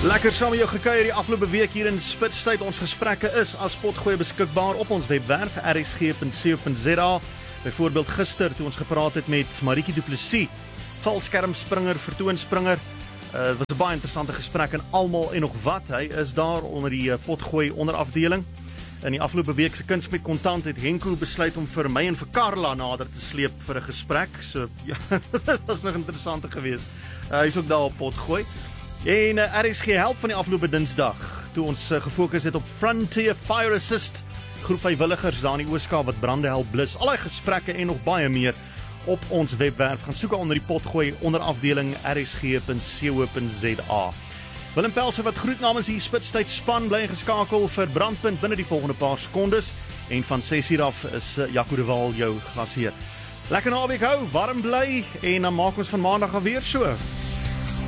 Lekker saam met jou gekuier die afgelope week hier in Spitstyd. Ons gesprekke is as potgooi beskikbaar op ons webwerf rsg.co.za. Byvoorbeeld gister toe ons gepraat het met Marieke Du Plessis, valskermspringer, vertoonspringer. Dit was 'n baie interessante gesprek en almal en nog wat. Hy is daar onder die potgooi onderafdeling. In die afgelope week se Kuns met Kontant het Henko besluit om vir my en vir Carla nader te sleep vir 'n gesprek. So ja, dit was nog interessant geweest. Hy is ook daar op potgooi. En RSG help van die afgelope Dinsdag, toe ons gefokus het op Frontier Fire Assist, groep vrywilligers daar in die Ooskaap wat brande help blus. Al die gesprekke en nog baie meer op ons webwerf. Gaan soek onder die potgooi onderafdeling rsg.co.za. Willem Pelser wat groet namens die Spitstyd span, bly ingeskakel vir Brandpunt binne die volgende paar sekondes. En van 6:00 af is Jaco de Waal jou gasheer. Lekker naweek hou, warm bly en dan maak ons van Maandag weer so.